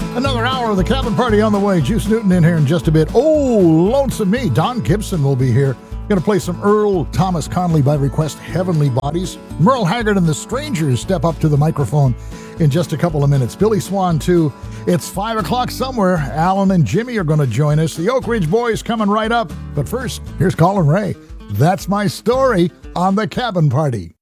Another hour of the Cabin Party on the way. Juice Newton in here in just a bit. Oh, lonesome me. Don Gibson will be here. Going to play some Earl Thomas Conley by request, Heavenly Bodies. Merle Haggard and the Strangers step up to the microphone in just a couple of minutes. Billy Swan, too. It's 5 o'clock somewhere. Alan and Jimmy are going to join us. The Oak Ridge Boys coming right up. But first, here's Colin Ray. That's my story on the Cabin Party.